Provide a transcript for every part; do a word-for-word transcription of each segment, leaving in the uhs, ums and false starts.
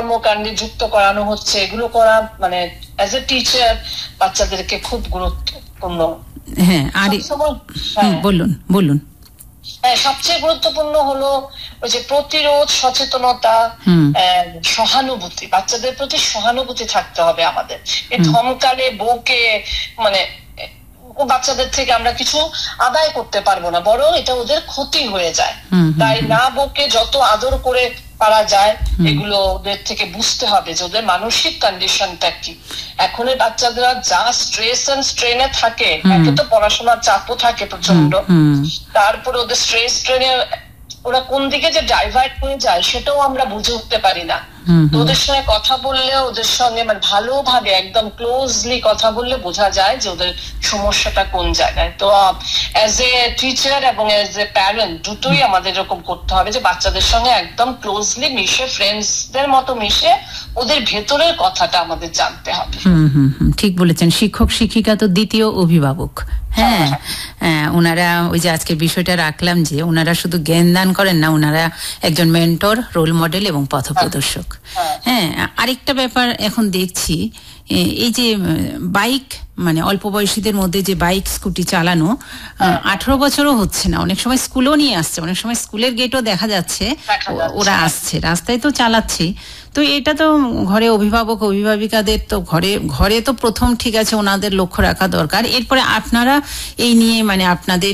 কর্মকাণ্ডে যুক্ত করানো হচ্ছে, এগুলো করা মানে অ্যাজ এ টিচার বাচ্চাদেরকে খুব গুরুত্বপূর্ণ। হ্যাঁ, আর বলুন বলুন হ্যাঁ, সবচেয়ে গুরুত্বপূর্ণ হলো ওই যে প্রতিরোধ, সচেতনতা, সহানুভূতি। বাচ্চাদের প্রতি সহানুভূতি থাকতে হবে আমাদের। এই ধমকালে বউকে মানে বাচ্চাদের থেকে আমরা কিছু আদায় করতে পারবো না, বরং এটা ওদের ক্ষতি হয়ে যায়। তাই না বউকে যত আদর করে পারা যায় এগুলো ওদের থেকে বুঝতে হবে যে ওদের মানসিক কন্ডিশনটা কি। এখনের বাচ্চারা যা স্ট্রেস এন্ড স্ট্রেনে থাকে, একে তো পড়াশোনার চাপও থাকে প্রচন্ড, তারপরে ওদের স্ট্রেস স্ট্রেনে ওরা কোন দিকে যে ডাইভার্ট হয়ে যায় সেটাও আমরা বুঝে উঠতে পারি না। তো ওদের সঙ্গে কথা বললে, ওদের সঙ্গে মানে ভালোভাবে একদম ক্লোজলি কথা বললে বোঝা যায় যে ওদের সমস্যাটা কোন জায়গায়। তো অ্যাজ এ টিচার এবং অ্যাজ এ প্যারেন্ট দুটোই আমাদের এরকম করতে হবে যে বাচ্চাদের সঙ্গে একদম ক্লোজলি মিশে, ফ্রেন্ডসদের মতো মিশে ওদের ভেতরের কথাটা আমাদের জানতে হবে। হুম হুম ঠিক বলেছেন। শিক্ষক শিক্ষিকা তো দ্বিতীয় অভিভাবক। হ্যাঁ, ওনারা ওই যে আজকের বিষয়টা রাখলাম যে ওনারা শুধু জ্ঞান দান করেন না, ওনারা একজন মেন্টর, রোল মডেল এবং পথপ্রদর্শক। হ্যাঁ, আরেকটা ব্যাপার এখন দেখছি, এই যে বাইক মানে অল্প বয়সীদের মধ্যে যে বাইক স্কুটি চালানো, আঠারো বছরও হচ্ছে না, অনেক সময় স্কুলেও নিয়ে আসছে, অনেক সময় স্কুলের গেটও দেখা যাচ্ছে ওরা আসছে, রাস্তায় তো চালাচ্ছে। তো এটা তো ঘরে অভিভাবক অভিভাবিকাদের তো ঘরে ঘরে তো প্রথম ঠিক আছে ওনাদের লক্ষ্য রাখা দরকার। এরপরে আপনারা এই নিয়ে মানে আপনাদের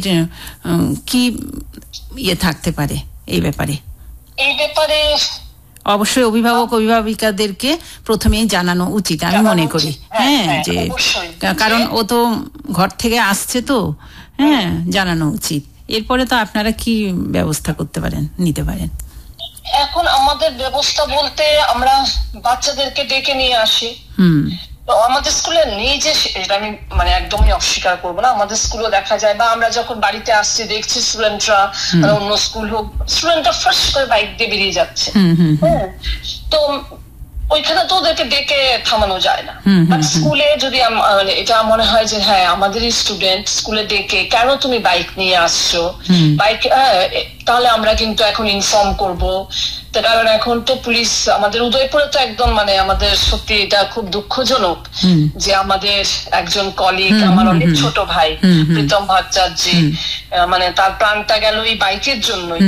কি ইয়ে থাকতে পারে এই ব্যাপারে? এই ব্যাপারে অবশ্যই অভিভাবক অভিভাবিকাদেরকে প্রথমেই জানানো উচিত আমি মনে করি। হ্যাঁ, যে কারণ ও তো ঘর থেকে আসছে, তো হ্যাঁ জানানো উচিত। এরপরে তো আপনারা কি ব্যবস্থা করতে পারেন, নিতে পারেন? এখন আমাদের ব্যবস্থা বলতে আমরা বাচ্চাদেরকে ডেকে নিয়ে আসি। হুম আমাদের স্কুলে নেই যে এটা আমি মানে একদমই অস্বীকার করবো না, আমাদের স্কুলেও দেখা যায়, বা আমরা যখন বাড়িতে আসছি দেখছি স্টুডেন্টরা অন্য স্কুল হোক, স্টুডেন্টরা ফার্স্ট করে বাইক দিয়ে বেরিয়ে যাচ্ছে। হ্যাঁ, তো ওইখানে তো ওদেরকে ডেকে থামানো যায় না। বাট স্কুলে যদি মানে এটা মনে হয় যে হ্যাঁ আমাদেরই স্টুডেন্ট, স্কুলে ডেকে কেন তুমি বাইক নিয়ে আসছো, বাইক তাহলে আমরা কিন্তু এখন ইনফর্ম করবো। কারণ এখন তো পুলিশ আমাদের উদয়পুরে তো একদম মানে আমাদের সত্যি এটা খুব দুঃখজনক যে আমাদের একজন কলিগ, আমার অনেক ছোট ভাই প্রীতম ভট্টাচার্য, মানে তার প্রাণটা গেল এই বাইকের জন্যই।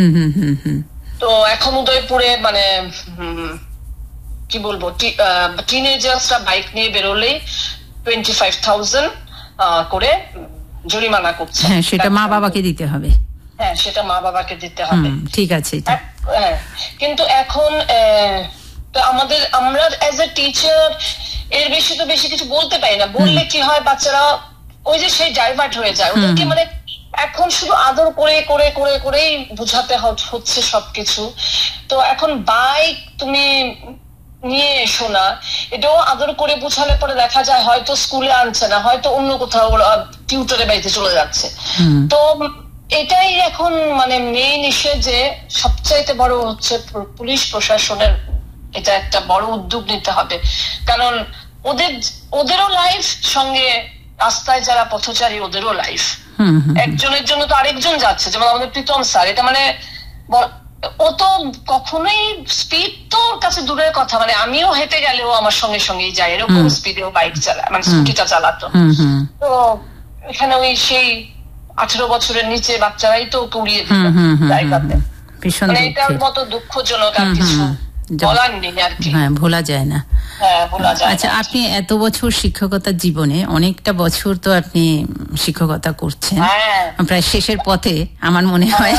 তো এখন উদয়পুরে মানে কি বলবো, টিনেজার্সরা বাইক নিয়ে বেরোলেই টোয়েন্টি ফাইভ থাউজেন্ড করে জরিমানা করছে। হ্যাঁ, সেটা মা বাবাকে দিতে হবে। হ্যাঁ, সেটা মা বাবাকে দিতে হবে। ঠিক আছে। হ্যাঁ, কিন্তু এখন আমাদের আমরা অ্যাজ এ টিচার এর বেশি তো বেশি কিছু বলতে পারি না। বললে কি হয়, বাচ্চারা ওই যে সেই ডাইভার্ট হয়ে যায়। ওদেরকে মানে এখন শুধু আদর করে করে করে করেই বোঝাতে হচ্ছে সবকিছু। তো এখন বাইক তুমি নিয়ে এসো না, এটাও আদর করে বোঝালে পরে দেখা যায় হয়তো স্কুলে আনছে না, হয়তো অন্য কোথাও টিউটরের বাড়িতে চলে যাচ্ছে। তো এটাই এখন মানে মেইন ইস্যু, যে সবচাইতে বড় হচ্ছে পুলিশ প্রশাসনের এটা একটা বড় উদ্যোগ নিতে হবে। কারণ ওদের ওদেরও লাইফ, সঙ্গে রাস্তায় যারা পথচারী ওদেরও লাইফ। একজনের জন্য তো আরেকজন যাচ্ছে, যেমন আমাদের প্রীতম স্যার, এটা মানে ও তো কখনোই স্পিড তো ওর কাছে দূরের কথা, মানে আমিও হেঁটে গেলেও আমার সঙ্গে সঙ্গেই যাই, এরকম স্পিডেও বাইক চালায়, মানে স্কুটিটা চালাতো। তো এখানে ওই সেই আঠারো বছরের নিচে বাচ্চারাই তো উড়িয়ে দিল জায়গাতে। মানে এটার মতো দুঃখজনক আর কিছু বলার নেই আর কি। হ্যাঁ, ভোলা যায় না। হ্যাঁ, ভোলা যায়। আচ্ছা, আপনি এত বছর শিক্ষকতার জীবনে অনেকটা বছর তো আপনি শিক্ষকতা করছেন, প্রায় শেষের পথে আমার মনে হয়।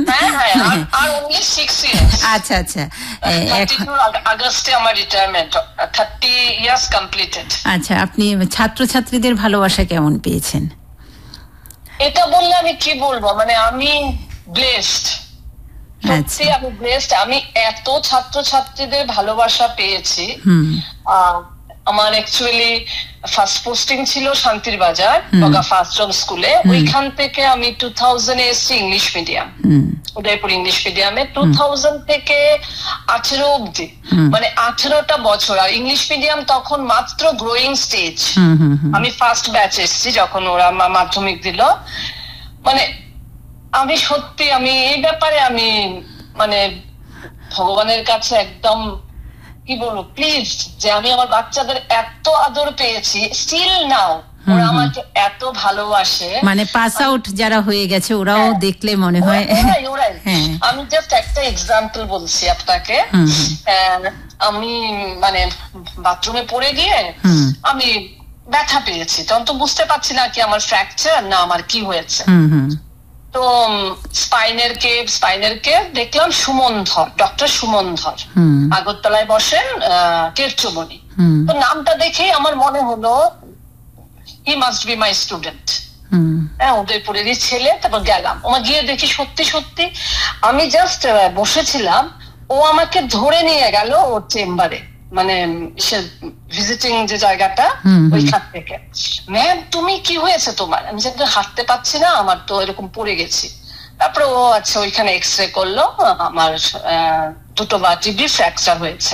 আচ্ছা আচ্ছা, আগস্টে আমার রিটায়ারমেন্ট, থার্টি ইয়ার্স কমপ্লিটেড। আচ্ছা, আপনি ছাত্রছাত্রীদের ভালোবাসা কেমন পেয়েছেন? এটা বললে আমি কি বলবো, মানে আমি ব্লেসড, সত্যি আমি ব্লেসড। আমি এত ছাত্রছাত্রীদের ভালোবাসা পেয়েছি। আমার অ্যাকচুয়ালি ফার্স্ট পোস্টিং ছিল শান্তির বাজার বগা ফার্স্ট স্কুলে, ওইখান থেকে আমি টু থাউজেন্ড এসছি ইংলিশ মিডিয়াম, উদয়পুর ইংলিশ মিডিয়ামে। টু থাউজেন্ড থেকে আঠেরো অব্দি, মানে আঠেরোটা বছর। আর ইংলিশ মিডিয়াম তখন মাত্র গ্রোয়িং স্টেজ। আমি ফার্স্ট ব্যাচ এসছি যখন ওরা মাধ্যমিক দিল। মানে আমি সত্যি আমি এই ব্যাপারে আমি মানে ভগবানের কাছে একদম কি বলবো প্লিজ, যে আমি আমার বাচ্চাদের এত আদর পেয়েছি, স্টিল নাও ওরা আমাকে এত ভালোবাসে। মানে পাস আউট যারা হয়ে গেছে ওরাও দেখলে মনে হয়। আমি জাস্ট একটা এক্সাম্পল বলছি আপনাকে। আমি মানে বাথরুমে পড়ে গিয়ে আমি ব্যথা পেয়েছি, তখন তো বুঝতে পারছি না কি আমার ফ্র্যাকচার না আমার কি হয়েছে। তো স্পাইনের কে স্পাইনের কে দেখলাম সুমন ধর, ডক্টর সুমন ধর আগরতলায় বসেন, কেরচমণি। তো নামটা দেখে আমার মনে হলো he must be my student. হ্যাঁ, উদয়পুরেরই ছেলে। তারপর গেলাম, আমার গিয়ে দেখি সত্যি সত্যি আমি জাস্ট বসেছিলাম, ও আমাকে ধরে নিয়ে গেল ওর চেম্বারে, মানে ভিজিটিং যে জায়গাটা ওইখান থেকে। ম্যাম তুমি কি হয়েছে তোমার? আমি যেহেতু হাঁটতে পারছি না, আমার তো এরকম পড়ে গেছি। তারপরে ও আচ্ছা ওইখানে এক্স রে করলো, আমার দুটো ভার্টিব্রি ফ্র্যাকচার হয়েছে।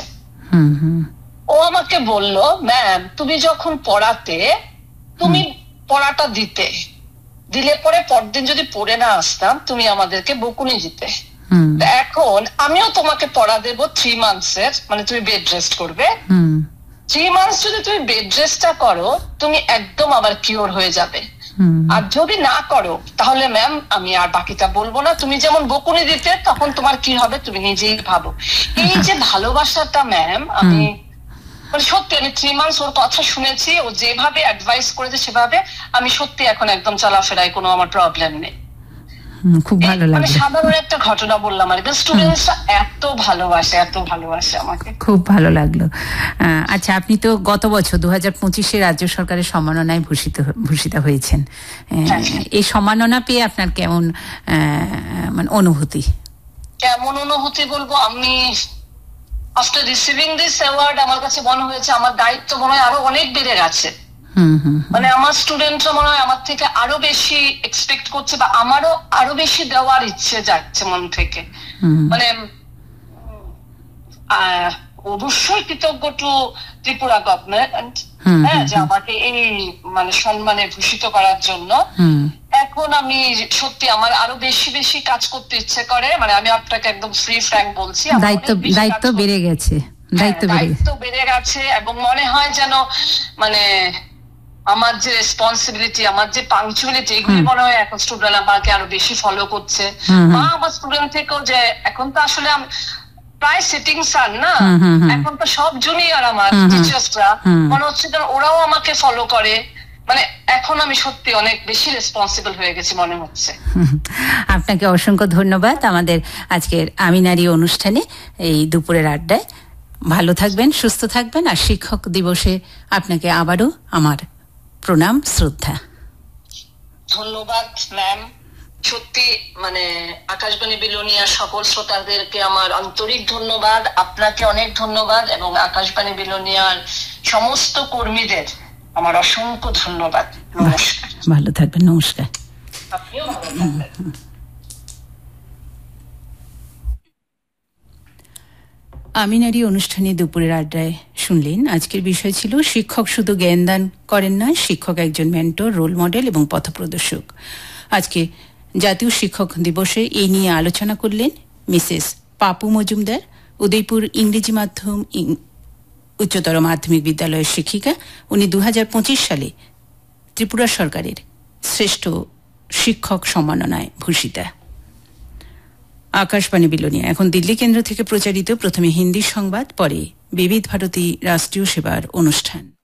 ও আমাকে বলল ম্যাম তুমি যখন পড়াতে তুমি পড়াটা দিতে, দিলে পরে পরদিন যদি পড়ে না আসতাম তুমি আমাদেরকে বকুনি দিতে। এখন আমিও তোমাকে পড়া দেবো থ্রি মান্থসের, মানে তুমি বেড রেস্ট করবে। থ্রি মান্থস যদি তুমি বেড রেস্টটা করো তুমি একদম আবার কিওর হয়ে যাবে। আর যদি না করো তাহলে ম্যাম আমি আর বাকিটা বলবো না। তুমি যেমন বকুনি দিতে তখন তোমার কি হবে তুমি নিজেই ভাবো। এই যে ভালোবাসাটা ম্যাম, আমি মানে সত্যি আমি থ্রি মান্থস ওর কথা শুনেছি, ও যেভাবে অ্যাডভাইস করেছে সেভাবে আমি সত্যি এখন একদম চলাফেরায় কোনো আমার প্রবলেম নেই। খুব ভালো লাগলো। মানে সাধারণ একটা ঘটনা বললাম আর কি, স্টুডেন্টসরা এত ভালোবাসে এত ভালোবাসে আমাকে, খুব ভালো লাগলো। আচ্ছা, আপনি তো গত বছর দু হাজার পঁচিশে রাজ্য সরকারের সম্মাননায় ভূষিত ভূষিত হয়েছেন। এই সম্মাননা পেয়ে আপনার কেমন মানে অনুভূতি? কেমন অনুভূতি বলবো, আমি আফটার রিসিভিং দিস অ্যাওয়ার্ড আমার কাছে মনে হয়েছে আমার দায়িত্ব মনে হয় আরো অনেক বেড়ে গেছে। মানে আমার স্টুডেন্টরা মনে হয় আমার থেকে আরো বেশি এক্সপেক্ট করছে, বা আমারও আরো বেশি দেওয়ার ইচ্ছে যাচ্ছে মন থেকে। মানে অবশ্যই কৃতজ্ঞ টু ত্রিপুরা গভর্নমেন্ট, হ্যাঁ, যে আমাকে এই মানে সম্মানে ভূষিত করার জন্য। এখন আমি সত্যি আমার আরো বেশি বেশি কাজ করতে ইচ্ছে করে। মানে আমি আপনাকে একদম ফ্রি ফ্র্যাঙ্ক বলছি, দায়িত্ব দায়িত্ব বেড়ে গেছে, দায়িত্ব বেড়ে গেছে এবং মনে হয় যেন মানে আমার যে রেসপন্সিবিলিটি, আমার যে পাংচুয়ালিটি, এগুলি মনে হয় এখন স্টুডেন্ট আমাকে আরো বেশি ফলো করছে। মা আমার স্টুডেন্ট থেকেও, যে এখন তো আসলে প্রায় সিটিং সান না, এখন তো সব জুনিয়র আমার টিচার্সরা, মনে হচ্ছে যেন ওরাও আমাকে ফলো করে। মানে এখন আমি সত্যি অনেক বেশি রেসপন্সিবল হয়ে গেছি মনে হচ্ছে। আপনাকে অসংখ্য ধন্যবাদ আমাদের আজকের আমি নারী অনুষ্ঠানে এই দুপুরের আড্ডায়। ভালো থাকবেন, সুস্থ থাকবেন, আর শিক্ষক দিবসে আপনাকে আবারও আমার প্রণাম, শ্রদ্ধা। ধন্যবাদ ম্যাম। সত্যি মানে আকাশবাণী বিলোনিয়া সকল শ্রোতাদেরকে আমার আন্তরিক ধন্যবাদ, আপনাকে অনেক ধন্যবাদ, এবং আকাশবাণী বিলোনিয়ার সমস্ত কর্মীদের আমার অসংখ্য ধন্যবাদ। নমস্কার। ভালো থাকবেন। নমস্কার। আপনিও ভালো থাকবেন। আমি নারী অনুষ্ঠানে দুপুরের আড্ডায় শুনলেন আজকের বিষয় ছিল শিক্ষক শুধু জ্ঞানদান করেন না, শিক্ষক একজন মেন্টর, রোল মডেল এবং পথপ্রদর্শক। আজকে জাতীয় শিক্ষক দিবসে এই নিয়ে আলোচনা করলেন মিসেস পাপু মজুমদার, উদয়পুর ইংরেজি মাধ্যম উচ্চতর মাধ্যমিক বিদ্যালয়ের শিক্ষিকা। উনি দু হাজার পঁচিশ সালে ত্রিপুরা সরকারের শ্রেষ্ঠ শিক্ষক সম্মাননায় ভূষিতা। আকাশবাণী বিলোনিয়া এখন দিল্লি কেন্দ্র থেকে প্রচারিত প্রথমে হিন্দি সংবাদ, পরে বিবিধ ভারতী রাষ্ট্রীয় সেবার অনুষ্ঠান।